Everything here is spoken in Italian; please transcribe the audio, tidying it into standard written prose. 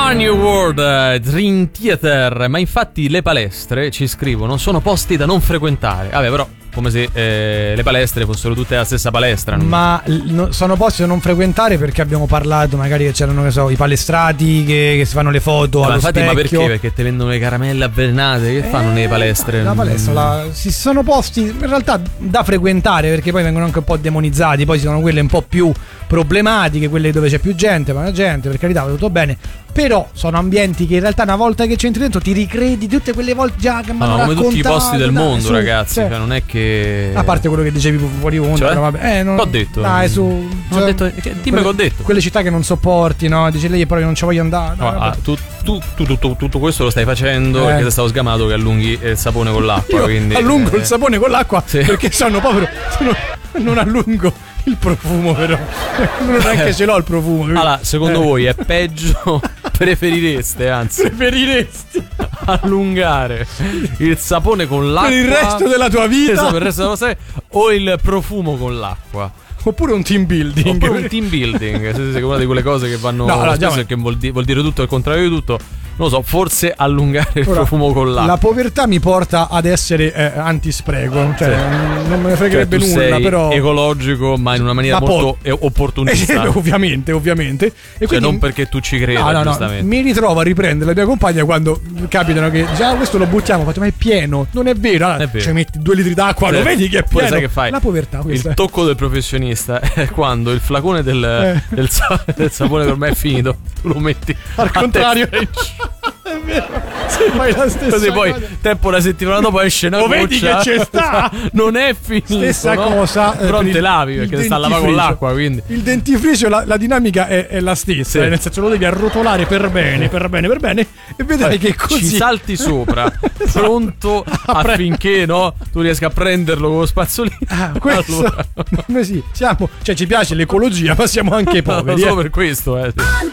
Brand New World, Dream Theater. Ma infatti le palestre, ci scrivono, sono posti da non frequentare. Vabbè, però come se le palestre fossero tutte la stessa palestra. Ma sono posti da non frequentare perché abbiamo parlato magari che c'erano, che so, i palestrati che si fanno le foto allo infatti, specchio. ma perché? Perché te vendono le caramelle avvelenate? Che fanno nelle palestre? La palestra, si sono posti in realtà da frequentare, perché poi vengono anche un po' demonizzati. Poi ci sono quelle un po' più problematiche, quelle dove c'è più gente, ma la gente, per carità, va tutto bene. Però sono ambienti che in realtà una volta che c'entri dentro ti ricredi tutte quelle volte già che mi hanno raccontato. Come tutti i posti del mondo, su, ragazzi, cioè, non è che... A parte quello che dicevi fuori onda, cioè? però vabbè. L'ho detto. Dai, su. Non ho detto, dimmi che ho detto. Quelle città che non sopporti, no? Dice lei proprio non ci voglio andare. No, tutto questo lo stai facendo perché sei stato sgamato che allunghi il sapone con l'acqua. Io quindi, allungo il sapone con l'acqua, sì. Perché sono povero. Non allungo il profumo, però. Non è che ce l'ho il profumo. Allora, secondo voi è peggio? Preferireste allungare il sapone con l'acqua per il resto della tua vita? Esatto, per il resto della tua vita, o il profumo con l'acqua? Oppure un team building. Oppure un team building. Sì, è una di quelle cose che vanno spesso, che vuol dire tutto il contrario di tutto. Non lo so, forse allungare il profumo con l'acqua. La povertà mi porta ad essere antispreco. Cioè, sì. Non me ne fregherebbe nulla, sei però. Ecologico, ma in una maniera molto opportunista. Ovviamente. E cioè, quindi, non perché tu ci credi. No, mi ritrovo a riprendere la mia compagna quando capitano che già questo lo buttiamo. Faccio, ma è pieno. Non è vero. Allora, è vero. Cioè, metti 2 litri d'acqua, lo vedi che è pieno. Sai che fai? La povertà, questa. Il tocco del professionista è quando il flacone del sapone per me è finito. Tu lo metti al contrario. È vero, se fai la stessa così poi cosa. Tempo una settimana dopo esce una goccia, vedi che c'è sta. Non è finito, stessa cosa, però te lavi perché sta a lavare con l'acqua, quindi il dentifricio la dinamica è la stessa, sì. Nel senso lo devi arrotolare per bene e vedrai che così ci salti sopra pronto affinché tu riesca a prenderlo con lo spazzolino. Questo allora. Noi sì, ci piace l'ecologia, ma siamo anche poveri. Solo per questo